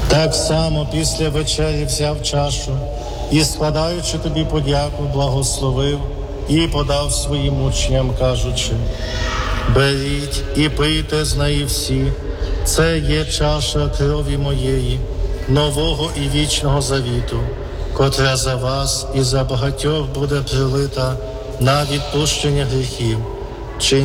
Так само після вечері взяв чашу і, складаючи тобі подяку, благословив і подав своїм учням, кажучи: беріть і пийте з неї всі, це є чаша крові моєї, нового і вічного завіту, котра за вас і за багатьох буде пролита на відпущення гріхів.